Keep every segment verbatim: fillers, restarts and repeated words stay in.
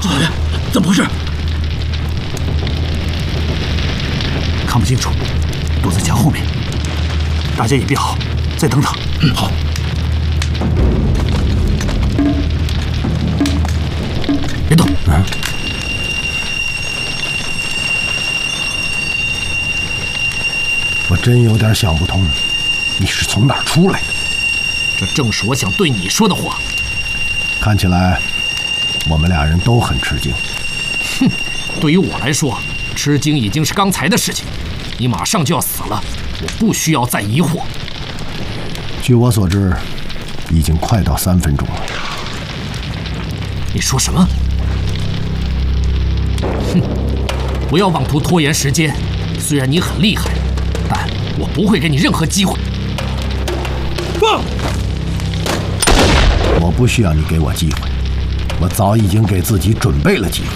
周大人，怎么回事？看不清楚，躲在墙后面。大家也别好，再等等。嗯，好。别动。嗯。 我真有点想不通，你是从哪儿出来的？ 这正是我想对你说的话。 看起来，我们俩人都很吃惊。 哼，对于我来说，吃惊已经是刚才的事情。你马上就要死了，我不需要再疑惑。 据我所知，已经快到三分钟了。 你说什么？哼，不要妄图拖延时间。虽然你很厉害，但我不会给你任何机会。 放！ 我不需要你给我机会，我早已经给自己准备了机会。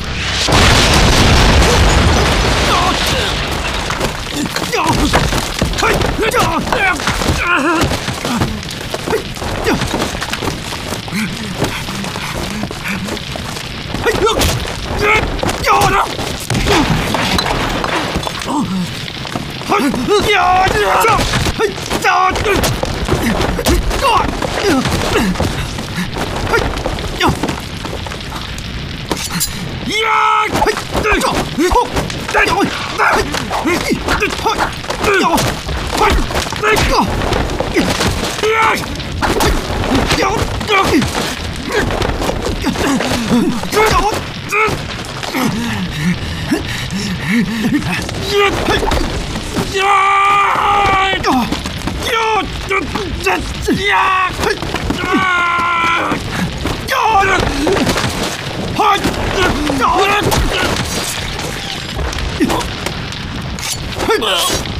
呀！